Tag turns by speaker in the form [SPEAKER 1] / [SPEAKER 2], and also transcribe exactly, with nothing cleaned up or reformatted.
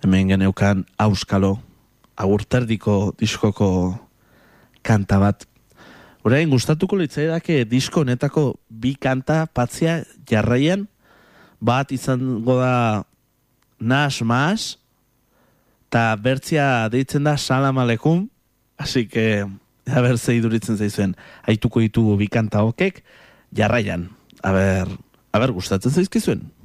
[SPEAKER 1] hemen geneukan Auskalo, agurterdiko diskoko kanta bat. Orain gustatuko litzaidake disko honetako bi kanta patzia jarraian, bat izango da Nas Mas, eta bertzia deitzen da Salam Aleikum, así que aber ze iduritzen zaizuen, aituko ditugu bi kanta hokek jarraian, aber, aber gustatzen zaizkizuen.